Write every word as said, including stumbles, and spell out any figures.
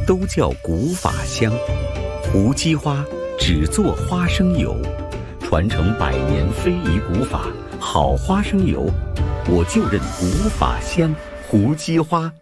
都叫古法香。胡姬花只做花生油，传承百年非遗古法，好花生油，我就认古法香胡姬花。